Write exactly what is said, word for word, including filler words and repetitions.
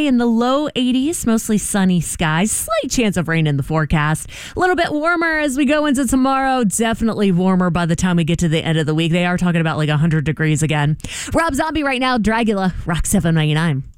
today in the low eighties, mostly sunny skies. Slight chance of rain in the forecast. A little bit warmer as we go into tomorrow. Definitely warmer by the time we get to the end of the week. They are talking about like one hundred degrees again. Rob Zombie right now, Dragula, Rock seven ninety-nine.